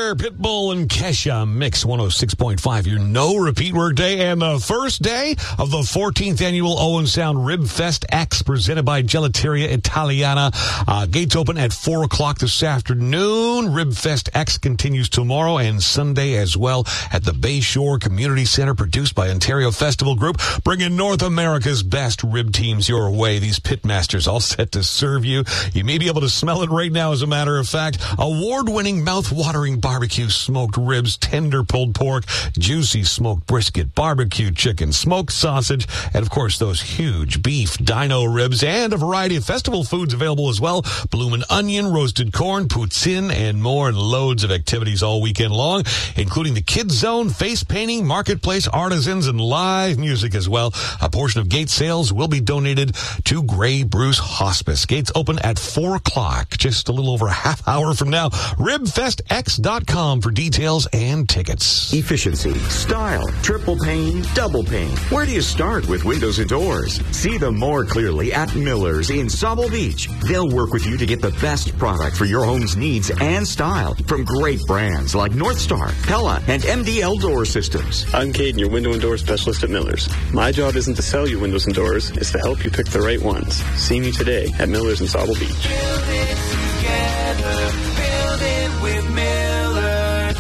there, Pitbull and Kesha, Mix 106.5, your no-repeat workday, and the first day of the 14th annual Owen Sound Rib Fest X, presented by Gelateria Italiana. Gates open at 4 o'clock this afternoon. Rib Fest X continues tomorrow and Sunday as well at the Bayshore Community Center, produced by Ontario Festival Group, bringing North America's best rib teams your way. These pitmasters all set to serve you. You may be able to smell it right now, as a matter of fact. Award-winning, mouth-watering barbecue smoked ribs, tender pulled pork, juicy smoked brisket, barbecue chicken, smoked sausage, and of course those huge beef dino ribs, and a variety of festival foods available as well. Bloomin' onion, roasted corn, poutine, and more, and loads of activities all weekend long, including the Kids Zone, face painting, marketplace, artisans, and live music as well. A portion of gate sales will be donated to Grey Bruce Hospice. Gates open at 4 o'clock, just a little over a half hour from now. RibFestX.com for details and tickets. Efficiency, style, triple pane, double pane. Where do you start with windows and doors? See them more clearly at Miller's in Sauble Beach. They'll work with you to get the best product for your home's needs and style from great brands like Northstar, Pella, and MDL Door Systems. I'm Caden, your window and door specialist at Miller's. My job isn't to sell you windows and doors, it's to help you pick the right ones. See me today at Miller's in Sauble Beach. Build it together, build it with Miller's.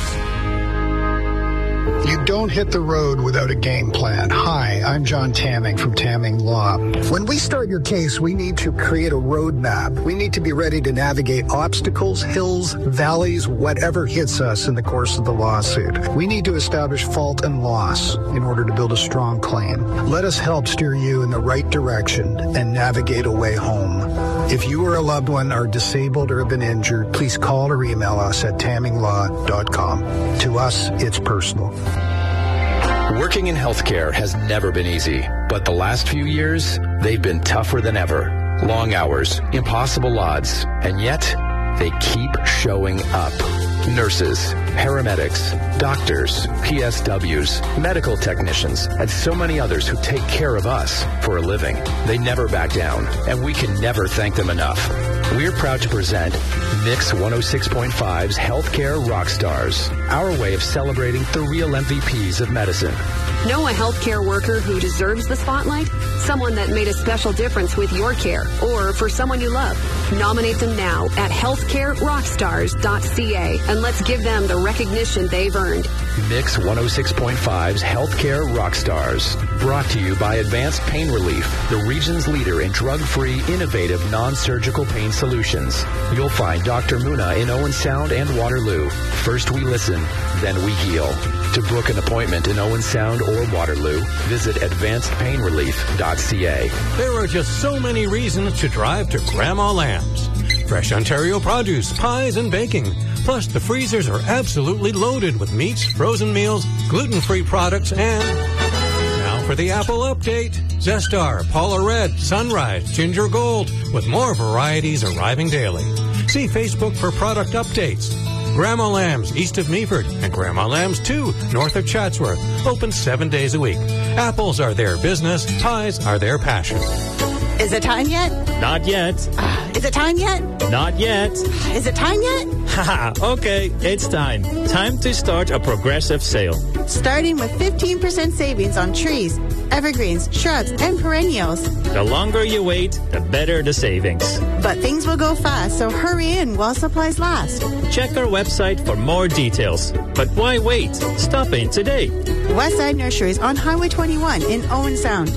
You don't hit the road without a game plan. Hi, I'm John Tamming from Tamming Law. When we start your case, we need to create a roadmap. We need to be ready to navigate obstacles, hills, valleys, whatever hits us in the course of the lawsuit. We need to establish fault and loss in order to build a strong claim. Let us help steer you in the right direction and navigate a way home. If you or a loved one are disabled or have been injured, please call or email us at tamminglaw.com. To us, it's personal. Working in healthcare has never been easy, but the last few years, they've been tougher than ever. Long hours, impossible odds, and yet they keep showing up. Nurses, paramedics, doctors, PSWs, medical technicians, and so many others who take care of us for a living. They never back down, and we can never thank them enough. We're proud to present Mix 106.5's Healthcare Rockstars, our way of celebrating the real MVPs of medicine. Know a healthcare worker who deserves the spotlight? Someone that made a special difference with your care, or for someone you love? Nominate them now at healthcarerockstars.ca, and let's give them the recognition they've earned. Mix 106.5's Healthcare Rockstars, brought to you by Advanced Pain Relief, the region's leader in drug-free, innovative, non-surgical pain solutions. You'll find Dr. Muna in Owen Sound and Waterloo. First we listen, then we heal. To book an appointment in Owen Sound or Waterloo, visit advancedpainrelief.ca. There are just so many reasons to drive to Grandma Lamb's. Fresh Ontario produce, pies, and baking. Plus, the freezers are absolutely loaded with meats, frozen meals, gluten-free products, and... Now for the Apple update. Zestar, Paula Red, Sunrise, Ginger Gold, with more varieties arriving daily. See Facebook for product updates. Grandma Lamb's, east of Meaford, and Grandma Lamb's 2, north of Chatsworth, open 7 days a week. Apples are their business, pies are their passion. Is it time yet? Not yet. Is it time yet? Not yet. Is it time yet? Haha, okay, it's time. Time to start a progressive sale. Starting with 15% savings on trees, evergreens, shrubs, and perennials. The longer you wait, the better the savings. But things will go fast, so hurry in while supplies last. Check our website for more details. But why wait? Stop in today. Westside Nurseries on Highway 21 in Owen Sound.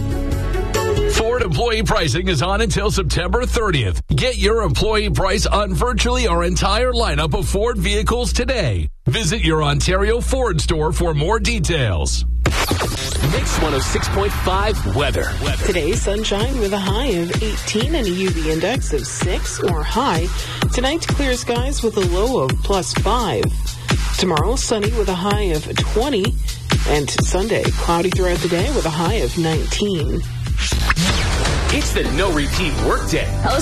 Ford employee pricing is on until September 30th. Get your employee price on virtually our entire lineup of Ford vehicles today. Visit your Ontario Ford store for more details. Mix 106.5 weather. Today, sunshine with a high of 18 and a UV index of 6 or high. Tonight, clear skies with a low of +5. Tomorrow, sunny with a high of 20. And Sunday, cloudy throughout the day with a high of 19. It's the no repeat workday.